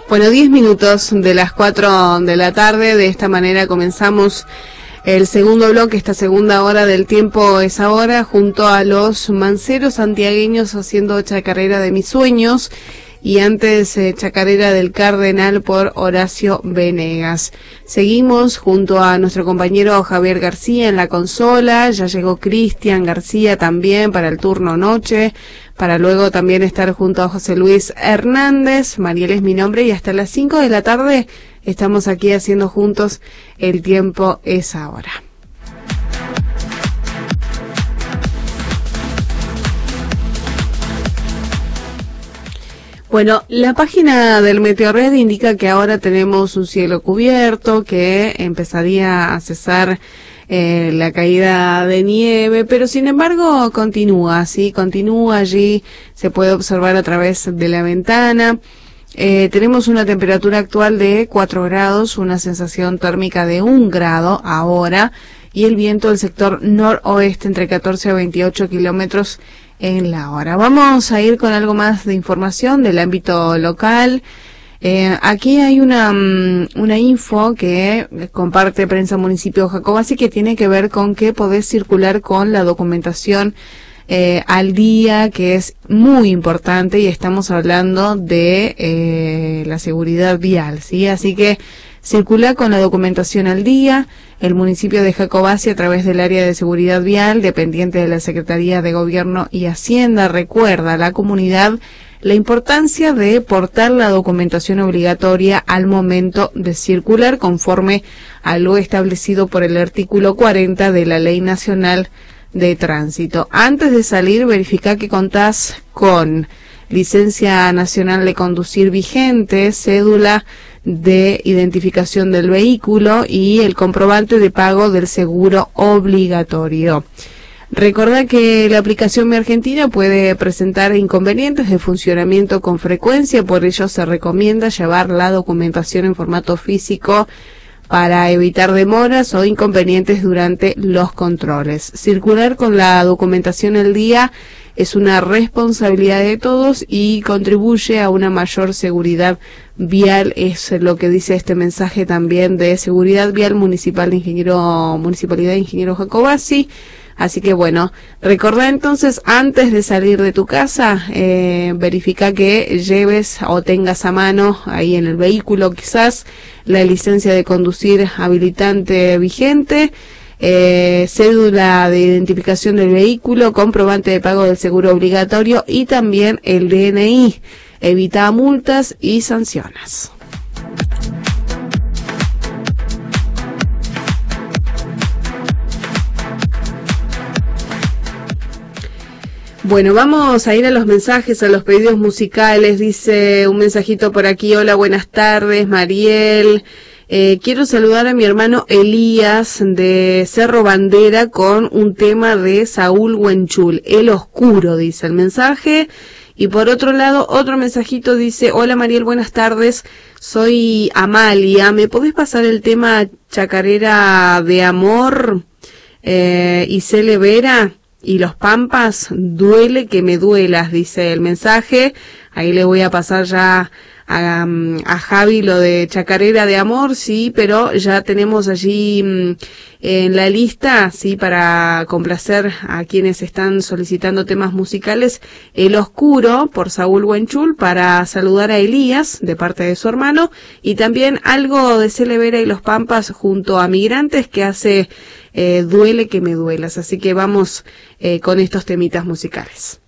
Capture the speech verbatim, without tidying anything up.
Bueno, diez minutos de las cuatro de la tarde, de esta manera comenzamos el segundo bloque, esta segunda hora del tiempo es ahora, junto a los manceros santiagueños haciendo Chacarera de mis sueños, y antes eh, Chacarera del Cardenal por Horacio Venegas. Seguimos junto a nuestro compañero Javier García en la consola, ya llegó Cristian García también para el turno noche, para luego también estar junto a José Luis Hernández. Mariel es mi nombre y hasta las cinco de la tarde estamos aquí haciendo juntos El Tiempo es Ahora. Bueno, la página del Meteorred indica que ahora tenemos un cielo cubierto, que empezaría a cesar eh, la caída de nieve, pero sin embargo continúa, sí, continúa allí, se puede observar a través de la ventana. Eh, tenemos una temperatura actual de cuatro grados, una sensación térmica de un grado ahora, y el viento del sector noroeste entre catorce a veintiocho kilómetros en la hora. Vamos a ir con algo más de información del ámbito local. Eh, aquí hay una, una info que comparte Prensa Municipio Jacobasi que tiene que ver con que podés circular con la documentación eh, al día, que es muy importante, y estamos hablando de eh, la seguridad vial, ¿sí? Así que circula con la documentación al día. El municipio de Jacobasi, a través del área de seguridad vial, dependiente de la Secretaría de Gobierno y Hacienda, recuerda a la comunidad la importancia de portar la documentación obligatoria al momento de circular, conforme a lo establecido por el artículo cuarenta de la Ley Nacional de Tránsito. Antes de salir, verifica que contás con licencia nacional de conducir vigente, cédula de identificación del vehículo y el comprobante de pago del seguro obligatorio. Recordá que la aplicación Mi Argentina puede presentar inconvenientes de funcionamiento con frecuencia, por ello se recomienda llevar la documentación en formato físico para evitar demoras o inconvenientes durante los controles. Circular con la documentación al día es una responsabilidad de todos y contribuye a una mayor seguridad vial, es lo que dice este mensaje también de Seguridad Vial Municipal de Ingeniero, Municipalidad de Ingeniero Jacobasi. Así que bueno, recordá entonces, antes de salir de tu casa, eh, verifica que lleves o tengas a mano, ahí en el vehículo quizás, la licencia de conducir habilitante vigente, eh, cédula de identificación del vehículo, comprobante de pago del seguro obligatorio y también el D N I. Evita multas y sanciones. Bueno, vamos a ir a los mensajes, a los pedidos musicales. Dice un mensajito por aquí: hola, buenas tardes, Mariel. Eh, quiero saludar a mi hermano Elías de Cerro Bandera con un tema de Saúl Huenchul, El Oscuro, dice el mensaje. Y por otro lado, otro mensajito dice: hola Mariel, buenas tardes, soy Amalia, ¿me podés pasar el tema Chacarera de Amor eh, y Cele Vera y Los Pampas? Duele que me duelas, dice el mensaje. Ahí le voy a pasar ya a, a Javi lo de Chacarera de Amor, sí, pero ya tenemos allí mmm, en la lista, sí, para complacer a quienes están solicitando temas musicales, El Oscuro por Saúl Huenchul, para saludar a Elías de parte de su hermano, y también algo de Cele Vera y Los Pampas junto a Migrantes, que hace eh, Duele que me duelas. Así que vamos eh, con estos temitas musicales.